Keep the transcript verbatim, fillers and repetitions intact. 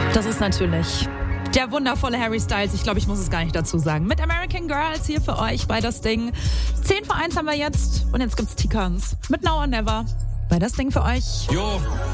Das ist natürlich der wundervolle Harry Styles. Ich glaube, ich muss es gar nicht dazu sagen. Mit American Girls hier für euch bei Das Ding. zehn vor eins haben wir jetzt und jetzt gibt's T-Cons mit Now or Never bei Das Ding für euch. Jo.